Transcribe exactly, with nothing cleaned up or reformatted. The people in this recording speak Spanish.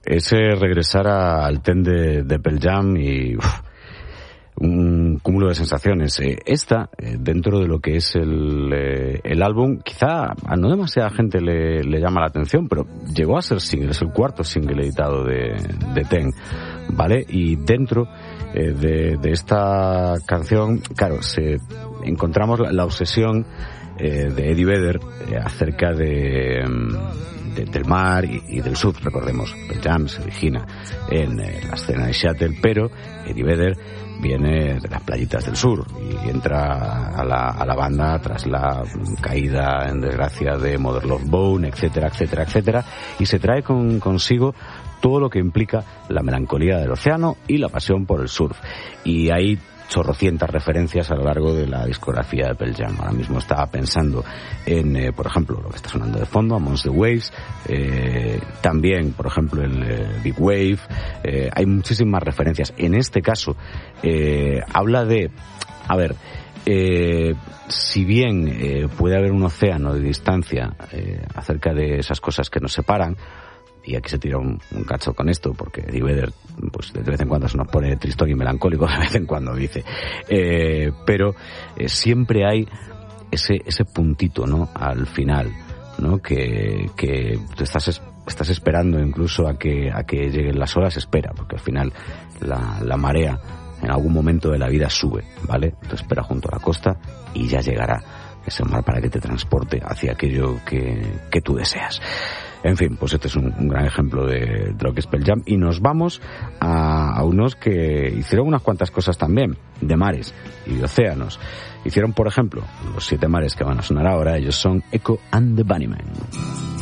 ese regresar a, al ten de, de Pearl Jam y uf, un cúmulo de sensaciones. Eh, esta, eh, dentro de lo que es el, eh, el álbum, quizá a no demasiada gente le, le llama la atención, pero llegó a ser single, es el cuarto single editado de, de Ten, ¿vale? Y dentro eh, de, de esta canción, claro, se, encontramos la, la obsesión eh, de Eddie Vedder eh, acerca de... De, del mar y, y del surf. Recordemos, Pearl Jam se origina en eh, la escena de Seattle, pero Eddie Vedder viene de las playitas del sur y entra a la, a la banda tras la caída en desgracia de Mother Love Bone, etcétera, etcétera, etcétera, y se trae con, consigo todo lo que implica la melancolía del océano y la pasión por el surf. Y ahí chorrocientas referencias a lo largo de la discografía de Pearl Jam. Ahora mismo estaba pensando en, eh, por ejemplo, lo que está sonando de fondo, Amongst the Waves, eh, también, por ejemplo, el eh, Big Wave, eh, hay muchísimas referencias. En este caso, eh, habla de, a ver, eh, si bien eh, puede haber un océano de distancia eh, acerca de esas cosas que nos separan, y aquí se tira un, un cacho con esto, porque Eddie Vedder, pues de vez en cuando se nos pone tristón y melancólico, de vez en cuando dice, eh, pero eh, siempre hay ese ese puntito, ¿no?, al final, ¿no?, que que tú estás estás esperando incluso a que a que lleguen las olas, espera, porque al final la, la marea en algún momento de la vida sube, ¿vale? Tú espera junto a la costa y ya llegará ese mar para que te transporte hacia aquello que, que tú deseas. En fin, pues este es un, un gran ejemplo de, de lo que es Pearl Jam. Y nos vamos a, a unos que hicieron unas cuantas cosas también, de mares y de océanos. Hicieron, por ejemplo, los siete mares que van a sonar ahora. Ellos son Echo and the Bunnymen.